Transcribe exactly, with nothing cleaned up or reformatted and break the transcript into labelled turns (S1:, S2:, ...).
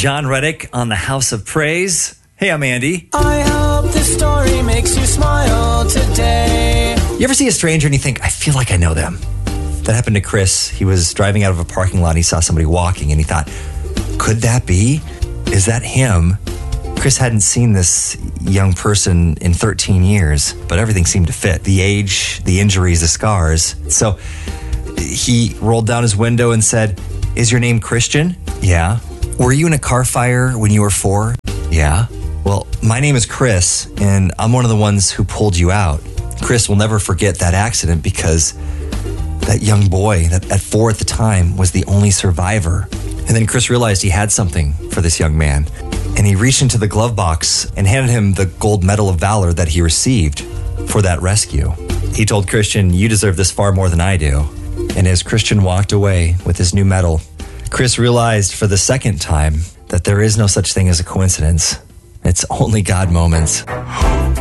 S1: John Reddick on the House of Praise. Hey, I'm Andy.
S2: I hope this story makes you smile today.
S1: You ever see a stranger and you think, I feel like I know them? That happened to Chris. He was driving out of a parking lot and he saw somebody walking and he thought, could that be? Is that him? Chris hadn't seen this young person in thirteen years, but everything seemed to fit. The age, the injuries, the scars. So he rolled down his window and said, is your name Christian? Yeah. Were you in a car fire when you were four? Yeah. Well, my name is Chris, and I'm one of the ones who pulled you out. Chris will never forget that accident because that young boy that at four at the time was the only survivor. And then Chris realized he had something for this young man. And he reached into the glove box and handed him the gold medal of valor that he received for that rescue. He told Christian, you deserve this far more than I do. And as Christian walked away with his new medal, Chris realized for the second time that there is no such thing as a coincidence. It's only God moments.